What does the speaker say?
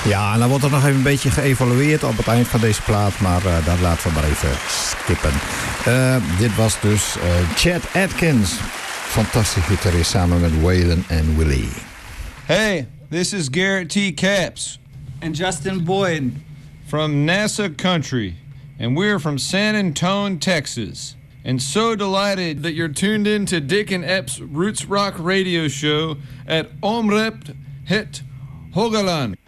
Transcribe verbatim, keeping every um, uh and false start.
Ja, en dan wordt er nog even een beetje geëvalueerd op het eind van deze plaat. Maar uh, dat laten we maar even skippen. Uh, dit was dus uh, Chet Atkins. Fantastisch gitarist samen met Waylon en Willie. Hey, this is Garrett T. Capps. And Justin Boyd. From NASA Country. And we're from San Antonio, Texas. And so delighted that you're tuned in to Dick and Epps Roots Rock radio show at Omrep Het Hogaland.